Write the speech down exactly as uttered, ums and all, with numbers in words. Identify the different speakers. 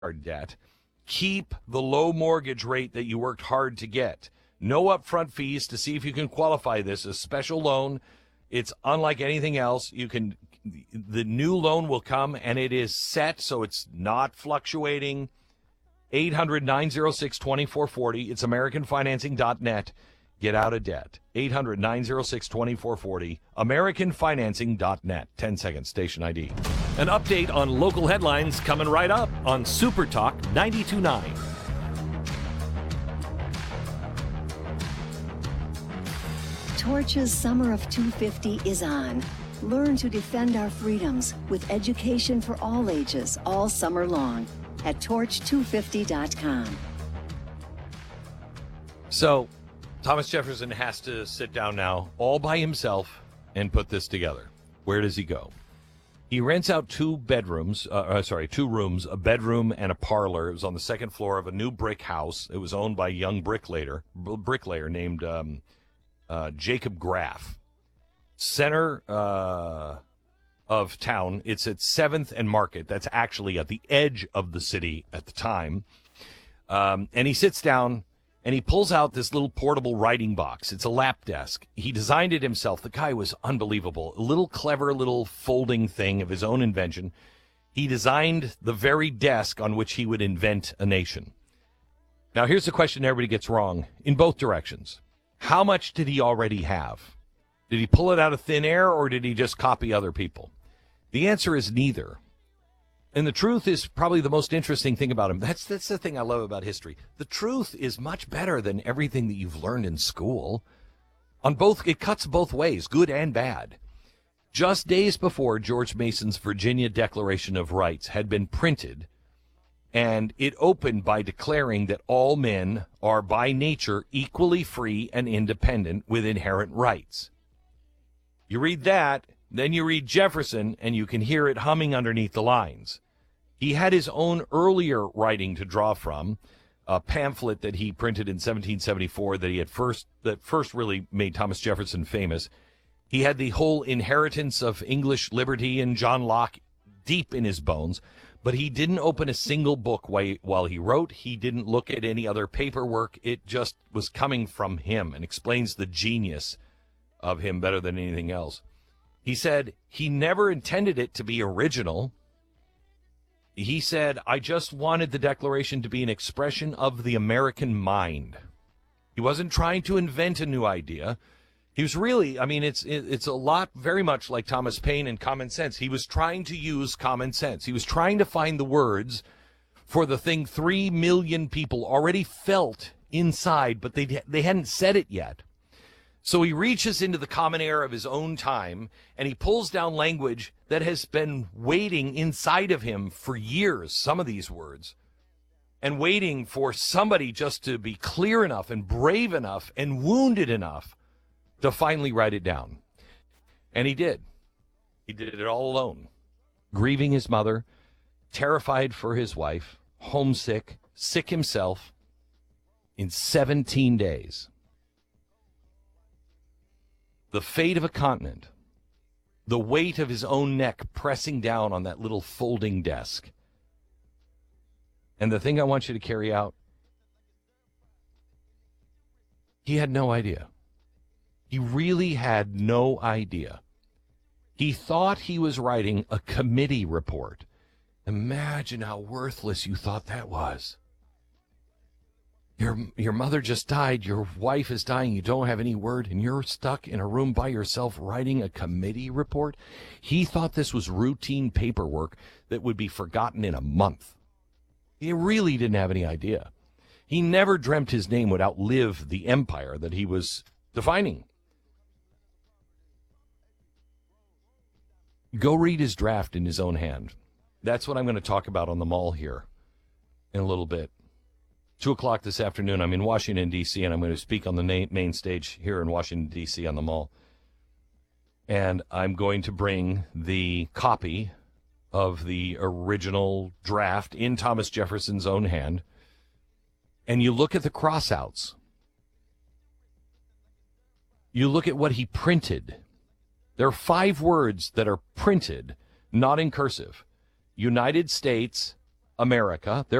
Speaker 1: debt. Keep the low mortgage rate that you worked hard to get. No upfront fees to see if you can qualify this. A special loan. It's unlike anything else. You can, the new loan will come and it is set so it's not fluctuating. eight hundred, nine oh six, two four four oh. It's american financing dot net. Get out of debt. eight hundred, nine oh six, two four four oh. american financing dot net. ten seconds, station I D.
Speaker 2: An update on local headlines coming right up on Super Talk ninety-two point nine.
Speaker 3: Torch's Summer of two fifty is on. Learn to defend our freedoms with education for all ages all summer long at torch two fifty dot com.
Speaker 1: So, Thomas Jefferson has to sit down now all by himself and put this together. Where does he go? He rents out two bedrooms, uh, uh, sorry, two rooms, a bedroom and a parlor. It was on the second floor of a new brick house. It was owned by a young bricklayer, bricklayer named um, uh, Jacob Graff. Center uh, of town. It's at seventh and Market. That's actually at the edge of the city at the time. Um, and he sits down and he pulls out this little portable writing box. It's a lap desk. He designed it himself. The guy was unbelievable. A little clever little folding thing of his own invention. He designed the very desk on which he would invent a nation. Now, here's the question everybody gets wrong in both directions. How much did he already have? Did he pull it out of thin air, or did he just copy other people? The answer is neither. And the truth is probably the most interesting thing about him. That's that's the thing I love about history. The truth is much better than everything that you've learned in school. On both, it cuts both ways, good and bad. Just days before George Mason's Virginia Declaration of Rights had been printed, and it opened by declaring that all men are by nature equally free and independent with inherent rights. You read that, then you read Jefferson, and you can hear it humming underneath the lines. He had his own earlier writing to draw from, a pamphlet that he printed in seventeen seventy-four that he had first that first really made Thomas Jefferson famous. He had the whole inheritance of English liberty and John Locke deep in his bones, but he didn't open a single book while he wrote. He didn't look at any other paperwork. It just was coming from him, and explains the genius of him better than anything else. He said he never intended it to be original. He said, I just wanted the Declaration to be an expression of the American mind. He wasn't trying to invent a new idea. He was really, I mean, it's it's a lot, very much like Thomas Paine and Common Sense. He was trying to use common sense. He was trying to find the words for the thing three million people already felt inside, but they they hadn't said it yet. So he reaches into the common air of his own time, and he pulls down language that has been waiting inside of him for years, some of these words, and waiting for somebody just to be clear enough and brave enough and wounded enough to finally write it down. And he did. He did it all alone, grieving his mother, terrified for his wife, homesick, sick himself, in seventeen days. The fate of a continent, the weight of his own neck pressing down on that little folding desk. And the thing I want you to carry out, he had no idea. He really had no idea. He thought he was writing a committee report. Imagine how worthless you thought that was. Your your mother just died, your wife is dying, you don't have any word, and you're stuck in a room by yourself writing a committee report? He thought this was routine paperwork that would be forgotten in a month. He really didn't have any idea. He never dreamt his name would outlive the empire that he was defining. Go read his draft in his own hand. That's what I'm going to talk about on the Mall here in a little bit. Two o'clock this afternoon, I'm in Washington, D C, and I'm going to speak on the main stage here in Washington, D C on the Mall. And I'm going to bring the copy of the original draft in Thomas Jefferson's own hand. And you look at the crossouts. You look at what he printed. There are five words that are printed, not in cursive. United States America. They're